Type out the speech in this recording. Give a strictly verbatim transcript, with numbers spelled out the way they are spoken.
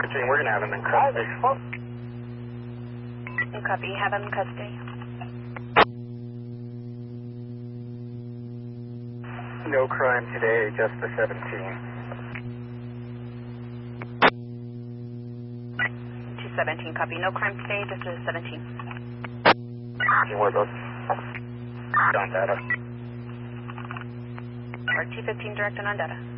Virginia, we're going to have him in custody. Copy, have him in custody. No crime today, just the seventeen. two seventeen, copy. No crime today, just the seventeen. You want those? On data. Or two fifteen, direct and on data.